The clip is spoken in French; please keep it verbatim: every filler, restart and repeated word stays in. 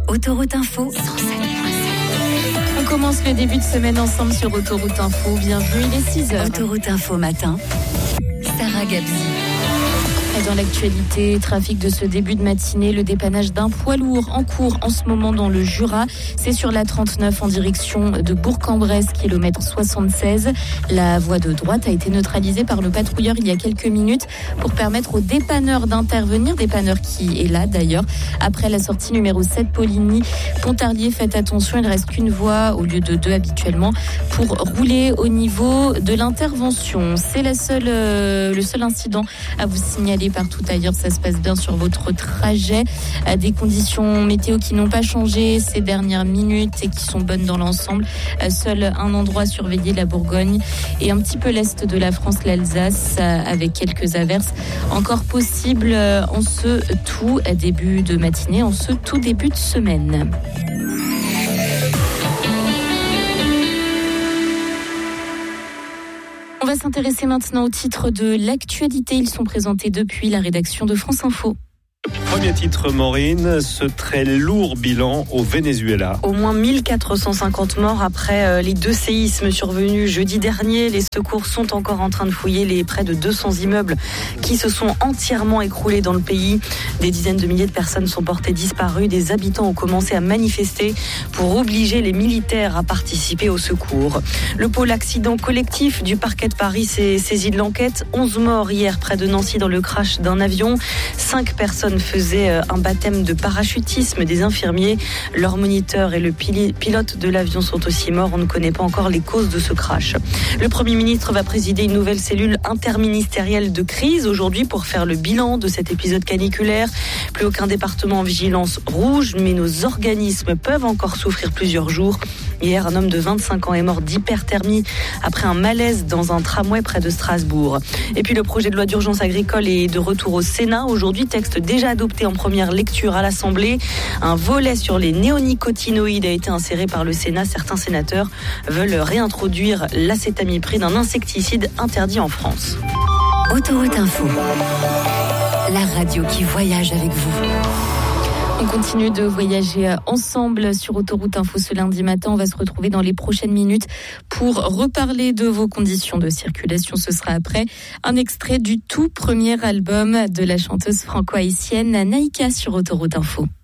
Autoroute Info, cent sept virgule sept. On commence le début de semaine ensemble sur Autoroute Info. Bienvenue, il est six heures. Autoroute Info matin, Sarah Gabzi. Dans l'actualité, trafic de ce début de matinée, le dépannage d'un poids lourd en cours en ce moment dans le Jura. C'est sur la trente-neuf en direction de Bourg-en-Bresse, kilomètre soixante-seize. La voie de droite a été neutralisée par le patrouilleur il y a quelques minutes pour permettre aux dépanneurs d'intervenir. Dépanneur qui est là d'ailleurs. Après la sortie numéro sept, Poligny, Pontarlier, faites attention, il ne reste qu'une voie au lieu de deux habituellement pour rouler au niveau de l'intervention. C'est la seule, euh, le seul incident à vous signaler. Partout ailleurs, ça se passe bien sur votre trajet. Des conditions météo qui n'ont pas changé ces dernières minutes et qui sont bonnes dans l'ensemble. Seul un endroit surveillé, la Bourgogne, et un petit peu l'est de la France, l'Alsace, avec quelques averses encore possibles en ce tout début de matinée, en ce tout début de semaine. On va s'intéresser maintenant aux titres de l'actualité. Ils sont présentés depuis la rédaction de France Info. Premier titre, Maureen, ce très lourd bilan au Venezuela. Au moins mille quatre cent cinquante morts après les deux séismes survenus jeudi dernier. Les secours sont encore en train de fouiller les près de deux cents immeubles qui se sont entièrement écroulés dans le pays. Des dizaines de milliers de personnes sont portées disparues. Des habitants ont commencé à manifester pour obliger les militaires à participer au secours. Le pôle accident collectif du parquet de Paris s'est saisi de l'enquête. onze morts hier près de Nancy dans le crash d'un avion. cinq personnes faisaient un baptême de parachutisme. Des infirmiers, leur moniteur et le pilote de l'avion sont aussi morts. On ne connaît pas encore les causes de ce crash. Le Premier ministre va présider une nouvelle cellule interministérielle de crise aujourd'hui pour faire le bilan de cet épisode caniculaire. Plus aucun département en vigilance rouge, mais nos organismes peuvent encore souffrir plusieurs jours. Hier, un homme de vingt-cinq ans est mort d'hyperthermie après un malaise dans un tramway près de Strasbourg. Et puis le projet de loi d'urgence agricole est de retour au Sénat. Aujourd'hui, texte déjà adopté en première lecture à l'Assemblée. Un volet sur les néonicotinoïdes a été inséré par le Sénat. Certains sénateurs veulent réintroduire l'acétamipride, un insecticide interdit en France. Autoroute Info, la radio qui voyage avec vous. On continue de voyager ensemble sur Autoroute Info ce lundi matin. On va se retrouver dans les prochaines minutes pour reparler de vos conditions de circulation. Ce sera après un extrait du tout premier album de la chanteuse franco-haïtienne Naïka sur Autoroute Info.